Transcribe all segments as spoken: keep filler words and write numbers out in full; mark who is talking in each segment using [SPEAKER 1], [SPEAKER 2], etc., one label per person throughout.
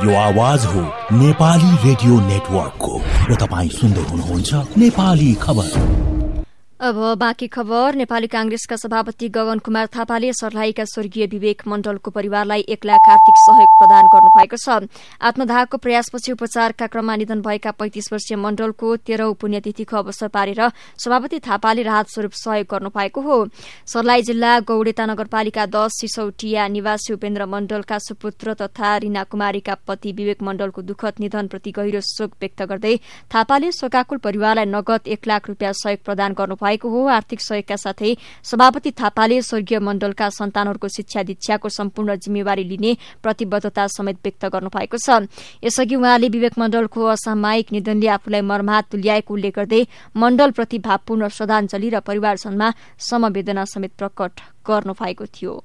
[SPEAKER 1] यो आवाज हो नेपाली रेडियो नेटवर्कको र तपाईँ सुन्दै हुनुहुन्छ नेपाली खबर।
[SPEAKER 2] अब बाँकी खबर। नेपाली कांग्रेसका सभापति गगन कुमार थापाले सर्लाहीका स्वर्गीय विवेक मण्डलको परिवारलाई एक लाख आर्थिक सहयोग प्रदान गर्नुभएको छ। आत्मदाहको प्रयासपछि उपचारका क्रममा निधन भएका पैंतिस वर्षीय मण्डलको तेह्रौं पुण्यतिथिको अवसर पारेर सभापति थापाले राहत स्वरूप सहयोग गर्नुभएको हो। सर्लाही जिल्ला गौडेता नगरपालिका दश सिसौटिया निवासी उपेन्द्र मण्डलका सुपुत्र तथा रीना कुमारीका पति विवेक मण्डलको दुःखद निधनप्रति गहिरो शोक व्यक्त गर्दै थापाले शोकाकुल परिवारलाई नगद एक लाख रूपियाँ सहयोग प्रदान गर्नुभएको हो। आर्थिक सहयोगका साथै सभापति थापाले स्वर्गीय मण्डलका सन्तानहरूको शिक्षा दीक्षाको सम्पूर्ण जिम्मेवारी लिने प्रतिबद्धता समेत व्यक्त गर्नुभएको छ। यसअघि उहाँले विवेक मण्डलको असामयिक निधनले आफूलाई मर्माहत तुल्याएको उल्लेख गर्दै मण्डलप्रति भावपूर्ण श्रद्धाञ्जली र परिवारजनमा समवेदना समेत प्रकट गर्नुभएको थियो।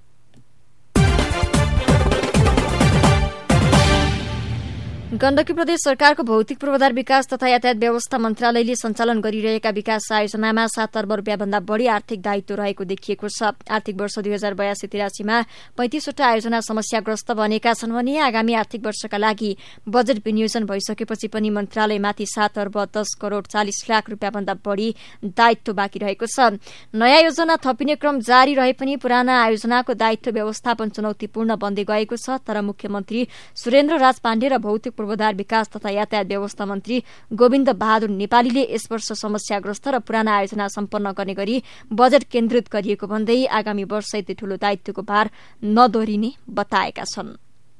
[SPEAKER 2] गण्डकी प्रदेश सरकारको भौतिक पूर्वाधार विकास तथा यातायात व्यवस्था मन्त्रालयले सञ्चालन गरिरहेका विकास आयोजनामा सात अर्ब रूपियाँ भन्दा बढ़ी आर्थिक दायित्व रहेको देखिएको छ। आर्थिक वर्ष दुई हजार बयासी तिरासीमा पैंतिसवटा आयोजना समस्याग्रस्त बनेका छन् भने आगामी आर्थिक वर्षका लागि बजेट विनियोजन भइसकेपछि पनि मन्त्रालयमाथि सात अर्ब दस करोड़ चालिस लाख रूपियाँ भन्दा बढ़ी दायित्व बाँकी रहेको छ। नयाँ योजना थपिने क्रम जारी रहे पनि पुराना आयोजनाको दायित्व व्यवस्थापन चुनौतीपूर्ण बन्दै गएको छ। तर मुख्यमन्त्री सुरेन्द्र राज पाण्डे र भौतिक पूर्वाधार विकास तथा यातायात व्यवस्था मन्त्री गोविन्द बहादुर नेपालीले यस वर्ष समस्याग्रस्त र पुराना आयोजना सम्पन्न गर्ने गरी बजेट केन्द्रित गरिएको भन्दै आगामी वर्ष यति ठूलो दायित्वको भार नदोहोरिने बताएका छन्।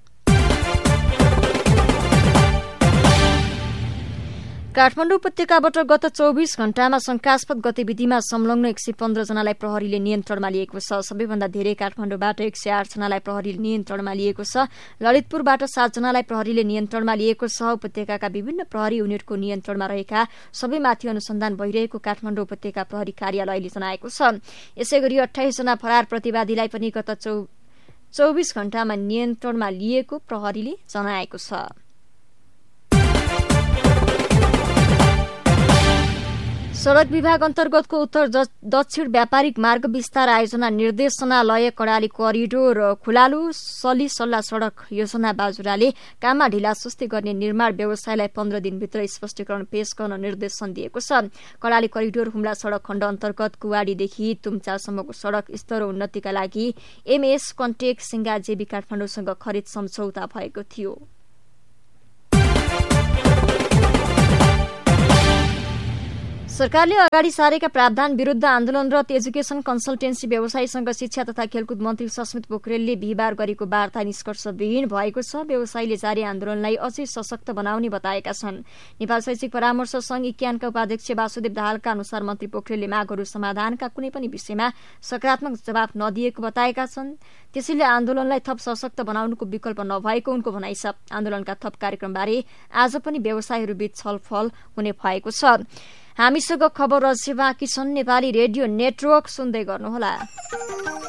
[SPEAKER 2] काठमाडौँ उपत्यकाबाट गत चौबीस घण्टामा शंकास्पद गतिविधिमा संलग्न एक सय पन्ध्र जनालाई प्रहरीले नियन्त्रणमा लिएको छ। सबैभन्दा धेरै काठमाडौँबाट एक सय आठ जनालाई प्रहरीले नियन्त्रणमा लिएको छ। ललितपुरबाट सात जनालाई प्रहरीले नियन्त्रणमा लिएको छ। उपत्यकाका विभिन्न प्रहरी युनिटको नियन्त्रणमा रहेका सबैमाथि अनुसन्धान भइरहेको काठमाडौँ उपत्यका प्रहरी कार्यालयले जनाएको छ। यसैगरी अठाइस जना फरार प्रतिवादीलाई पनि गत चौबीस घण्टामा नियन्त्रणमा लिएको प्रहरीले जनाएको छ। सड़क विभाग अन्तर्गतको उत्तर दक्षिण व्यापारिक मार्ग विस्तार आयोजना निर्देशनालय कडाली करिडोर खुलालु सली सल्ला सड़क योजना बाजुराले काममा ढिलासुस्ती गर्ने निर्माण व्यवसायलाई पन्ध्र दिनभित्र स्पष्टीकरण पेश गर्न निर्देशन दिएको छ। कडाली करिडोर हुम्ला सड़क खण्ड अन्तर्गत कुवाडीदेखि तुम्चासम्मको सड़क स्तर उन्नतिका लागि एमएस कन्टेक सिंगा जेबी काठमाडौँसँग खरिद सम्झौता भएको थियो। सरकारले अगाडि सारेका प्रावधान विरूद्ध आन्दोलनरत एजुकेशन कन्सल्टेन्सी व्यवसायीसँग शिक्षा तथा खेलकुद मन्त्री सस्मित पोखरेलले बिहिबार गरेको वार्ता निष्कर्षविहीन भएको छ। व्यवसायीले जारी आन्दोलनलाई अझै सशक्त बनाउने बताएका छन्। नेपाल शैक्षिक परामर्श संघ इक्यानका उपाध्यक्ष वासुदेव दाहालका अनुसार मन्त्री पोखरेलले मागहरू समाधानका कुनै पनि विषयमा सकारात्मक जवाफ नदिएको बताएका छन्। त्यसैले आन्दोलनलाई थप सशक्त बनाउनुको विकल्प नभएको उनको भनाइ छ। आन्दोलनका थप कार्यक्रमबारे आज पनि व्यवसायीहरूबीच छलफल हुने भएको छ। हामीसँग खबर अझै बाँकी छन्। नेपाली रेडियो नेटवर्क सुन्दै गर्नुहोला।